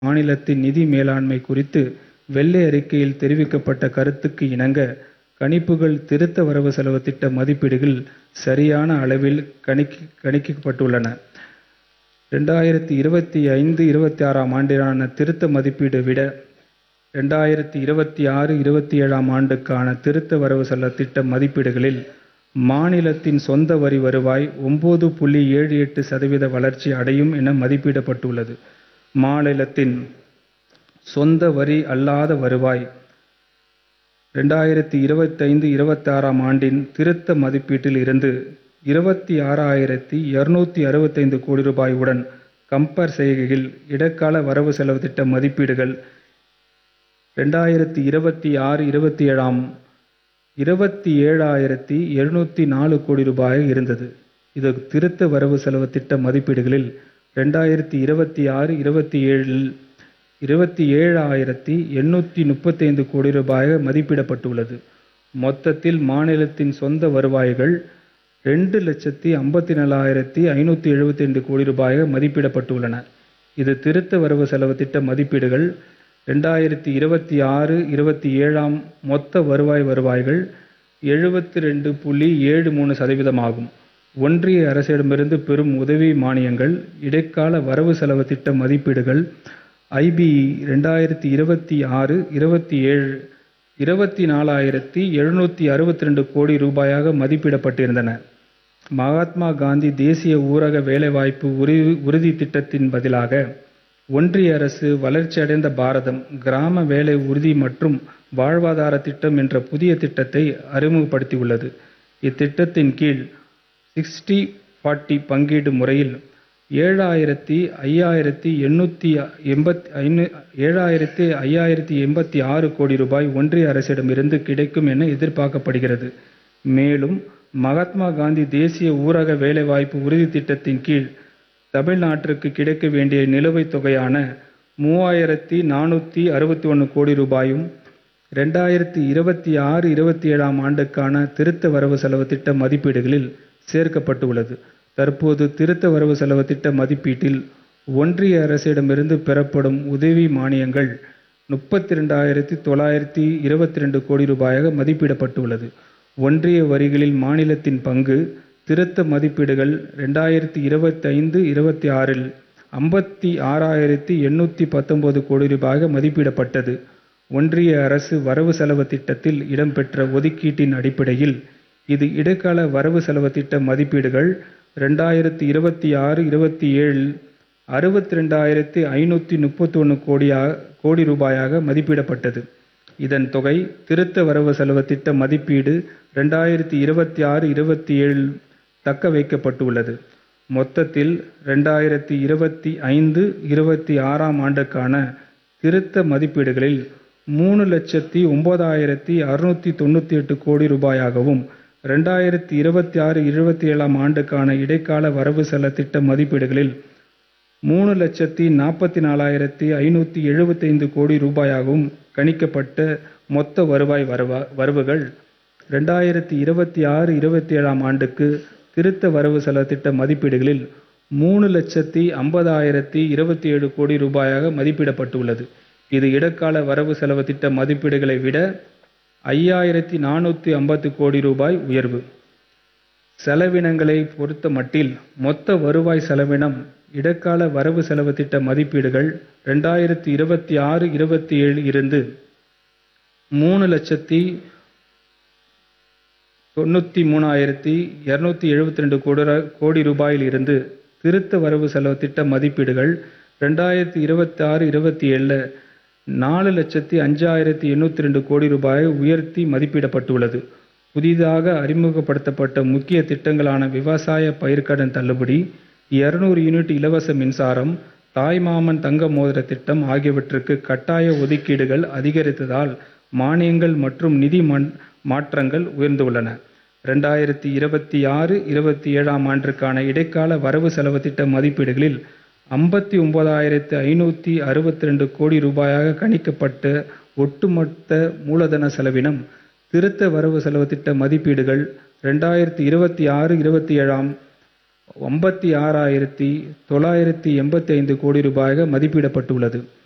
மாநிலத்தின் நிதி மேலாண்மை குறித்து வெள்ளை அறிக்கையில் தெரிவிக்கப்பட்ட கருத்துக்கு இணங்க, கணிப்புகள் திருத்த வரவு செலவு திட்ட மதிப்பீடுகள் சரியான அளவில் கணிக்கப்பட்டுள்ளன. 2025-26 ஆண்டிற்கான திருத்த மதிப்பீட்டை விட 2026-27 ஆண்டுக்கான திருத்த வரவு செலவு திட்ட மதிப்பீடுகளில் மாநிலத்தின் சொந்த வரி வருவாய் 9.78% வளர்ச்சி அடையும் என மதிப்பிடப்பட்டுள்ளது. மாநிலத்தின் சொந்த வரி அல்லாத வருவாய் 2025-26 ஆண்டின் திருத்த மதிப்பீட்டில் இருந்து 26,265 கோடி ரூபாய் உடன் கம்பேர் செய்கையில் இடைக்கால வரவு செலவு திட்ட மதிப்பீடுகள் 2026-27 27,204 கோடி ரூபாயாக இருந்தது. இது திருத்த வரவு செலவு திட்ட மதிப்பீடுகளில் 2026-27 27,835 கோடி ரூபாயாக மதிப்பிடப்பட்டுள்ளது. மொத்தத்தில் மாநிலத்தின் சொந்த வருவாய்கள் 2,54,572 கோடி ரூபாயாக மதிப்பிடப்பட்டுள்ளன. இது திருத்த வரவு செலவு திட்ட மதிப்பீடுகள் 2026-27 மொத்த வருவாய்கள் 72.73% ஆகும். ஒன்றிய அரசிடமிருந்து பெறும் உதவி மானியங்கள் இடைக்கால வரவு செலவு திட்ட மதிப்பீடுகள் IBE 2026-27 24,762 கோடி ரூபாயாக மதிப்பிடப்பட்டிருந்தன. மகாத்மா காந்தி தேசிய ஊரக வேலைவாய்ப்பு உறுதி திட்டத்தின் பதிலாக ஒன்றிய அரசு வளர்ச்சியடைந்த பாரதம் கிராம வேலை உறுதி மற்றும் வாழ்வாதார திட்டம் என்ற புதிய திட்டத்தை அறிமுகப்படுத்தியுள்ளது. இத்திட்டத்தின் கீழ் 60-40 பங்கீடு முறையில் 7,586 கோடி ரூபாய் ஒன்றிய அரசிடமிருந்து கிடைக்கும் என எதிர்பார்க்கப்படுகிறது. மேலும் மகாத்மா காந்தி தேசிய ஊரக வேலைவாய்ப்பு உறுதி திட்டத்தின் கீழ் தமிழ்நாட்டிற்கு கிடைக்க வேண்டிய நிலுவைத் தொகையான 3,461 கோடி ரூபாயும் 2026-27 ஆண்டுக்கான திருத்த வரவு செலவு திட்ட மதிப்பீடுகளில் சேர்க்கப்பட்டுள்ளது. தற்போது திருத்த வரவு செலவு திட்ட மதிப்பீட்டில் ஒன்றிய அரசிடமிருந்து பெறப்படும் உதவி மானியங்கள் 32,922 கோடி ரூபாயாக மதிப்பிடப்பட்டுள்ளது. ஒன்றிய வரிகளில் மாநிலத்தின் பங்கு திருத்த மதிப்பீடுகள் 2025-26 56,819 கோடி ரூபாயாக மதிப்பிடப்பட்டது. ஒன்றிய அரசு வரவு செலவு திட்டத்தில் இடம்பெற்ற ஒதுக்கீட்டின் அடிப்படையில் இது இடைக்கால வரவு செலவு திட்ட மதிப்பீடுகள் 2026-27 62,531 கோடி ரூபாயாக மதிப்பிடப்பட்டது. இதன் தொகை திருத்த வரவு செலவு திட்ட மதிப்பீடு 2026-27 தக்க வைக்கப்பட்டுள்ளது. மொத்தத்தில் 2025-26 ஆண்டுக்கான திருத்த மதிப்பீடுகளில் 3,09,698 கோடி ரூபாயாகவும் 2026-27 ஆண்டுக்கான இடைக்கால வரவு செலவு திட்ட மதிப்பீடுகளில் 3,44,575 கோடி ரூபாயாகவும் கணிக்கப்பட்ட மொத்த வரவுகள் 2026-27 ஆண்டுக்கு திருத்த வரவு செலவு திட்ட மதிப்பீடுகளில் 3,50,027 கோடி ரூபாயாக மதிப்பிடப்பட்டுள்ளது. இது இடைக்கால வரவு செலவு திட்ட மதிப்பீடுகளை விட 5,450 கோடி ரூபாய் உயர்வு. செலவினங்களை பொறுத்த மட்டில் மொத்த வருவாய் செலவினம் இடைக்கால வரவு செலவு திட்ட மதிப்பீடுகள் 2026-27 இருந்து 3,93,272 கோடி ரூபாயில் இருந்து திருத்த வரவு செலவு திட்ட மதிப்பீடுகள் 2026-27 4,05,802 கோடி ரூபாயை உயர்த்தி மதிப்பிடப்பட்டுள்ளது. புதிதாக அறிமுகப்படுத்தப்பட்ட முக்கிய திட்டங்களான விவசாய பயிர்க்கடன் தள்ளுபடி, 200 யூனிட் இலவச மின்சாரம், தாய்மாமன் தங்க மோதிர திட்டம் ஆகியவற்றுக்கு கட்டாய ஒதுக்கீடுகள் அதிகரித்ததால் மானியங்கள் மற்றும் நிதி மாற்றங்கள் உயர்ந்துள்ளன. 2026-27 ஆண்டிற்கான இடைக்கால வரவு செலவு திட்ட மதிப்பீடுகளில் 59,562 கோடி ரூபாயாக கணிக்கப்பட்ட ஒட்டுமொத்த மூலதன செலவினம் திருத்த வரவு செலவு திட்ட மதிப்பீடுகள் 2026-27 56,985 கோடி ரூபாயாக மதிப்பிடப்பட்டுள்ளது.